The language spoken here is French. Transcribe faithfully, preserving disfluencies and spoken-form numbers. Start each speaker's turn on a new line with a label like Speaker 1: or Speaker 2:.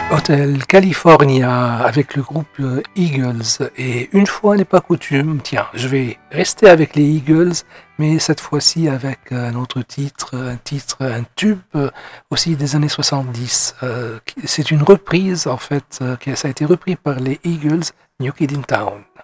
Speaker 1: Hotel California avec le groupe euh, Eagles. Et une fois n'est pas coutume, tiens, je vais rester avec les Eagles, mais cette fois-ci avec un autre titre, un titre, un tube euh, aussi des années soixante-dix. Euh, qui- c'est une reprise en fait, euh, qui ça a été repris par les Eagles, New Kid in Town.